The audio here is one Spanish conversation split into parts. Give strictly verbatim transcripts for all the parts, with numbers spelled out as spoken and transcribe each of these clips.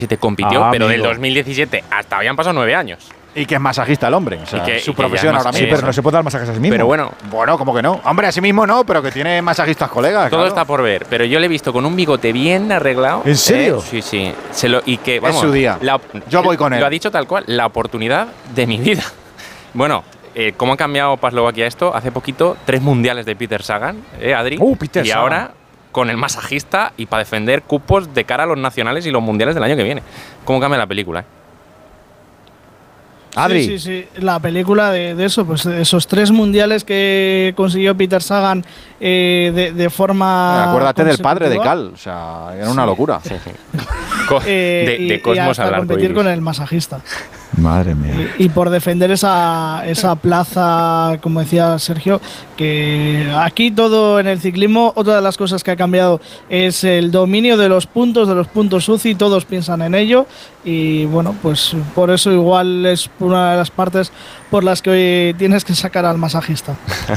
te compitió, Ah, pero amigo. del dos mil diecisiete hasta habían pasado nueve años. Y que es masajista el hombre. O sea, Y que- su y que profesión ya es ahora mas- mismo. sí, pero eso. no se puede dar masajes a sí mismo. Pero bueno. Bueno, como que no. Hombre, a sí mismo no, pero que tiene masajistas colegas. Todo claro. está por ver, pero yo le he visto con un bigote bien arreglado. ¿En serio? Eh, sí, sí. Se lo, y que, vamos, su día. la- Yo voy con él. Lo ha dicho tal cual, la oportunidad de mi vida. Bueno, eh, ¿cómo ha cambiado Paslovaquia esto? Hace poquito, tres mundiales de Peter Sagan, ¿eh, Adri? Uh, Peter y Sagan. ahora con el masajista y para defender cupos de cara a los nacionales y los mundiales del año que viene. ¿Cómo cambia la película? eh? Adri. Sí, sí, sí. La película de, de eso, pues de esos tres mundiales que consiguió Peter Sagan eh, de, de forma. Acuérdate del padre de consecutiva. Cal. O sea, era una locura. Co- Eh, de, y- de y Cosmos hasta al arco competir iris. con el masajista. Madre mía. Y, y por defender esa, esa plaza, como decía Sergio, que aquí todo en el ciclismo, otra de las cosas que ha cambiado es el dominio de los puntos, de los puntos U C I, todos piensan en ello y bueno, pues por eso igual es una de las partes por las que hoy tienes que sacar al masajista.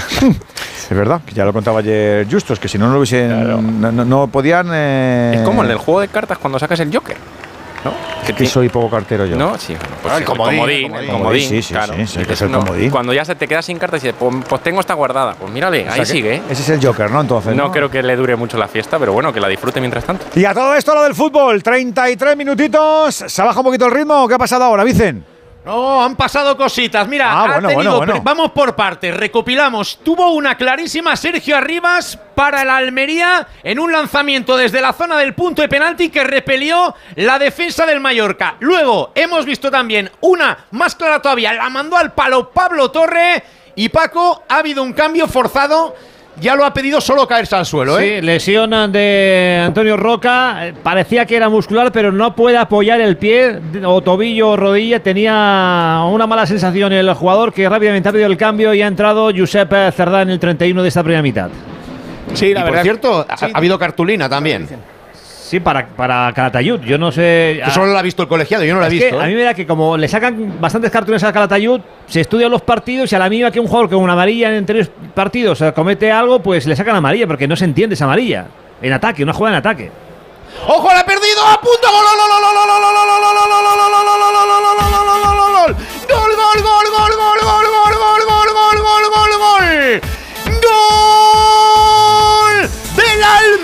Es verdad, que ya lo contaba ayer Justos, que si no, no lo hubiesen. Claro. No, no- no podían. eh, Es como en el juego de cartas cuando sacas el Joker, ¿no? Que ti- soy poco cartero yo. ¿No? Sí, bueno, pues Ah, el sí, comodín, comodín, el el comodín. comodín, Sí, sí, claro. sí, sí, hay que Dices, ser no, comodín. Cuando ya se te quedas sin cartas y dices, pues, pues tengo esta guardada. Pues mírale, O sea ahí que sigue. ¿eh? Ese es el Joker, ¿no? Entonces. No creo que le dure mucho la fiesta, pero bueno, que la disfrute mientras tanto. Y a todo esto lo del fútbol, treinta y tres minutitos. ¿Se baja un poquito el ritmo? ¿Qué ha pasado ahora, Vicen? No, han pasado cositas. Mira, Ah, ha bueno, tenido. bueno, bueno. pre- Vamos por partes, recopilamos. Tuvo una clarísima Sergio Arribas para el Almería en un lanzamiento desde la zona del punto de penalti que repelió la defensa del Mallorca. Luego hemos visto también una más clara todavía, la mandó al palo Pablo Torre. Y Paco, ha habido un cambio forzado. Ya lo ha pedido solo caerse al suelo, ¿eh? Sí, lesión de Antonio Roca. Eh, Parecía que era muscular, pero no puede apoyar el pie, o tobillo o rodilla. Tenía una mala sensación el jugador, que rápidamente ha pedido el cambio y ha entrado Josep Cerdá en el treinta y uno de esta primera mitad. Sí, la Y por verdad. cierto, ha, ha habido cartulina también. Sí, para, para Calatayud. Yo no sé. Que solo la ha visto el colegiado, yo no la he Es que visto. a ¿eh? mí me da que como le sacan bastantes cartulinas a Calatayud, se estudian los partidos y a la mínima que un jugador con una amarilla en anteriores partidos eh, comete algo, pues le sacan amarilla porque no se entiende esa amarilla. En ataque, una jugada en ataque. ¡Ojo, la ha perdido! ¡A punto! ¡Gol, gol, gol, gol, gol, gol, gol, gol, gol, gol, gol, gol, gol, gol, gol, gol, gol! ¡Gol, gol, gol, gol, gol, gol, gol, gol, gol, gol, gol, gol, gol! ¡Gol del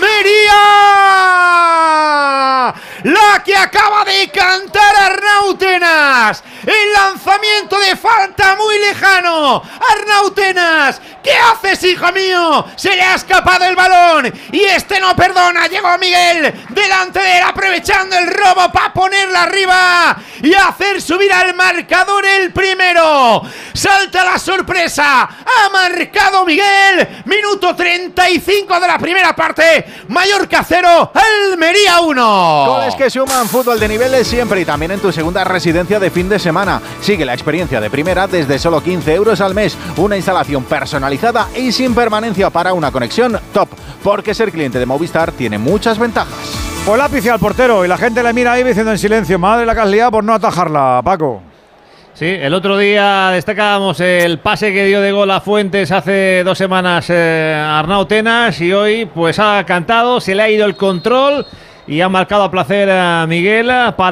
Almería! La que acaba de cantar Arnautenas. El lanzamiento de falta muy lejano. Arnautenas, ¿qué haces, hijo mío? Se le ha escapado el balón y este no perdona. Llegó Miguel delante de él, aprovechando el robo para ponerla arriba y hacer subir al marcador el primero. Salta la sorpresa. Ha marcado Miguel. Minuto treinta y cinco de la primera parte. Mallorca cero, Almería uno. Goles que suman, fútbol de niveles siempre y también en tu segunda residencia de fin de semana. Sigue la experiencia de primera desde solo quince euros al mes. Una instalación personalizada y sin permanencia para una conexión top. Porque ser cliente de Movistar tiene muchas ventajas. Pues lápiz al portero y la gente le mira ahí diciendo en silencio, madre la que has liado por no atajarla, Paco. Sí, el otro día destacábamos el pase que dio de gol a Fuentes hace dos semanas eh, Arnau Tenas y hoy pues ha cantado, se le ha ido el control y ha marcado a placer a Miguel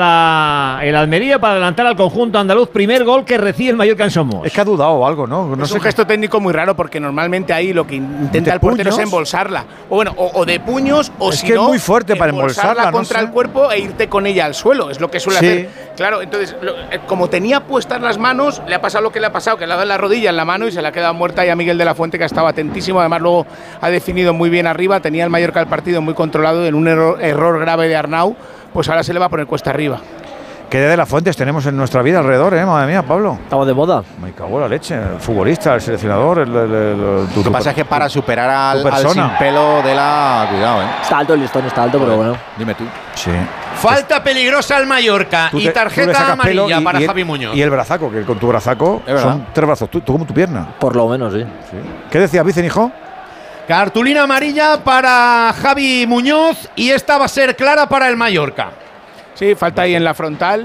para el Almería, para adelantar al conjunto andaluz. Primer gol que recibe el Mallorca en Somos. Es que ha dudado o algo, ¿no? No es sé un gesto técnico muy raro porque normalmente ahí lo que intenta ¿De el portero puños? es embolsarla. O bueno, o, o de puños o Es si que es no, muy fuerte para embolsarla, no contra sé. el cuerpo e irte con ella al suelo. Es lo que suele Sí. hacer. Claro, entonces, lo- eh, como tenía puestas las manos, le ha pasado lo que le ha pasado, que le ha dado en la rodilla, en la mano y se le ha quedado muerta. Y a Miguel de la Fuente, que estaba atentísimo. Además, luego ha definido muy bien arriba. Tenía el Mallorca el partido muy controlado en un error, error grave de Arnau. Pues ahora se le va a poner cuesta arriba. ¿Qué de las Fuentes tenemos en nuestra vida alrededor, eh? Madre mía, Pablo. Estamos de moda. Me cago en la leche. El futbolista, el seleccionador, el, el, el- tu, Lo que pasa es que para superar al, tu al persona. sin pelo de la… Cuidado, ¿eh? Está alto el listón, está alto, pero bueno. Dime tú. Sí. Falta peligrosa al Mallorca Tú y te- tú le tarjeta sacas pelo amarilla y- para y el- Javi Muñoz. Y el brazaco, que con tu brazaco Es verdad. son tres brazos, tú, tú como tu pierna. Por lo menos, sí. ¿Qué decías, Vicen, hijo? Cartulina amarilla para Javi Muñoz y esta va a ser clara para el Mallorca. Sí, falta ahí en la frontal.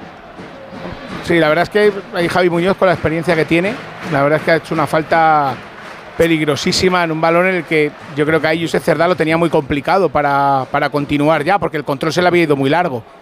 Sí, la verdad es que ahí Javi Muñoz, con la experiencia que tiene, la verdad es que ha hecho una falta peligrosísima en un balón en el que yo creo que ahí Josep Cerdá lo tenía muy complicado para, para continuar ya, porque el control se le había ido muy largo.